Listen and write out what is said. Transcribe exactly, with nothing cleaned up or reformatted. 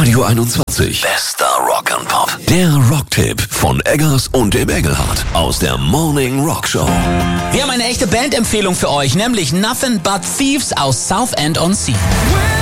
Radio einundzwanzig. Bester Rock'n'Pop. Der Rocktipp von Eggers und dem Engelhardt aus der Morning Rock Show. Wir haben eine echte Bandempfehlung für euch, nämlich Nothing But Thieves aus Southend on Sea.